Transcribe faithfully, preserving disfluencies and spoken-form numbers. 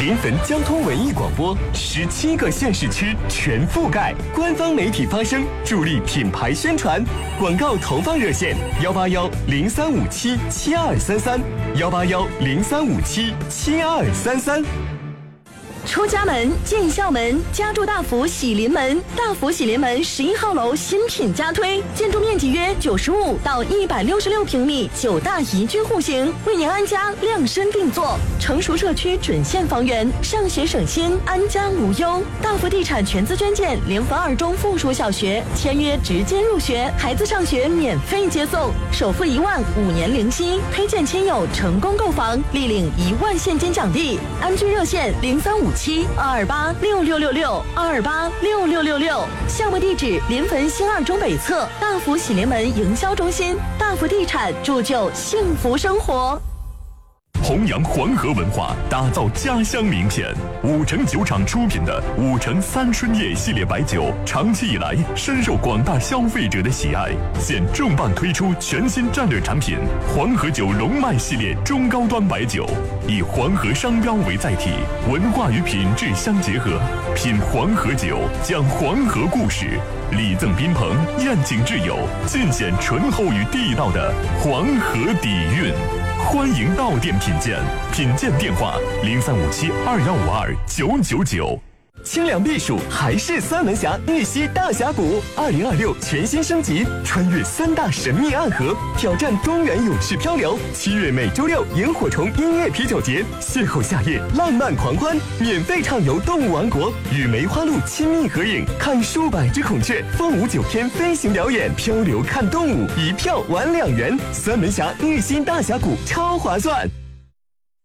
临汾交通文艺广播，十七个县市区全覆盖，官方媒体发声，助力品牌宣传。广告投放热线：幺八幺零三五七七二三三，幺八幺零三五七七二三三。 出家门，进校门，家住大福喜临门。大福喜临门十一号楼新品加推，建筑面积约九十五到一百六十六平米，九大宜居户型，为您安家量身定做。成熟社区准现房源，上学省心，安家无忧。大福地产全资捐建临汾二中附属小学，签约直接入学，孩子上学免费接送，首付一万，五年零息。推荐亲友成功购房，立领一万现金奖励。安居热线零三五七二二八六六六六二二八六六六六，项目地址临汾新二中北侧大福喜临门营销中心。大福地产铸就幸福生活。 弘扬黄河文化，打造家乡名片。五城酒厂出品的五城三春叶系列白酒，长期以来深受广大消费者的喜爱。现重磅推出全新战略产品——黄河酒龙脉系列中高端白酒，以黄河商标为载体，文化与品质相结合。品黄河酒，讲黄河故事，礼赠宾朋，宴请挚友，尽显醇厚与地道的黄河底蕴。欢迎到店品鉴，品鉴电话零三五七二幺五二九九九。 清凉避暑还是三门峡玉溪大峡谷，二零二六全新升级，穿越三大神秘暗河，挑战东源永续漂流。七月每周六萤火虫音乐啤酒节，邂逅夏夜浪漫狂欢，免费畅游动物王国，与梅花鹿亲密合影，看数百只孔雀，凤舞九天飞行表演，漂流看动物，一票玩两元。三门峡玉溪大峡谷超划算。